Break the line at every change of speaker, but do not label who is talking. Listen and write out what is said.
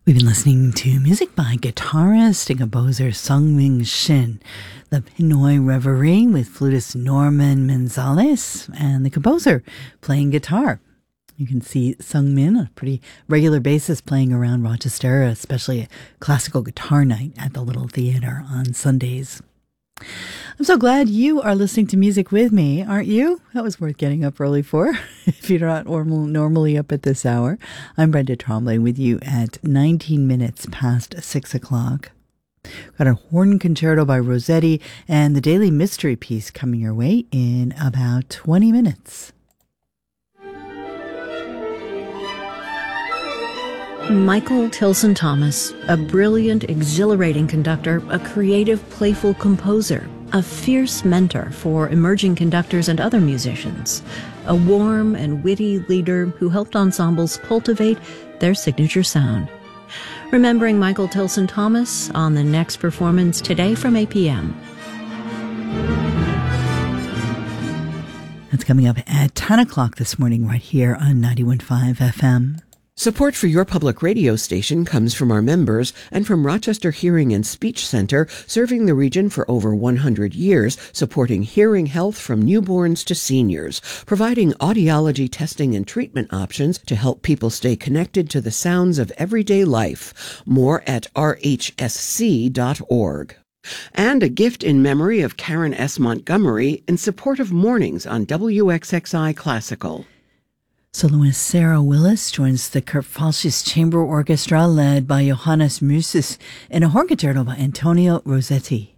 We've been listening to music by guitarist and composer Seung-min Shin, the Pinoy Reverie with flutist Norman Manzales, and the composer playing guitar. You can see Seung-min on a pretty regular basis playing around Rochester, especially at classical guitar night at the Little Theater on Sundays. I'm so glad you are listening to music with me, aren't you? That was worth getting up early for, if you're not normally up at this hour. I'm Brenda Trombley with you at 19 minutes past 6 o'clock. Got a horn concerto by Rossetti and the Daily Mystery piece coming your way in about 20 minutes.
Michael Tilson Thomas, a brilliant, exhilarating conductor, a creative, playful composer, a fierce mentor for emerging conductors and other musicians, a warm and witty leader who helped ensembles cultivate their signature sound. Remembering Michael Tilson Thomas on the next performance today from 8 p.m.
That's coming up at 10 o'clock this morning right here on 91.5 FM.
Support for your public radio station comes from our members and from Rochester Hearing and Speech Center, serving the region for over 100 years, supporting hearing health from newborns to seniors, providing audiology testing and treatment options to help people stay connected to the sounds of everyday life. More at rhsc.org. And a gift in memory of Karen S. Montgomery in support of mornings on WXXI Classical.
Soloist Sarah Willis joins the Kurt Falsch's Chamber Orchestra led by Johannes Musis in a horn concerto by Antonio Rossetti.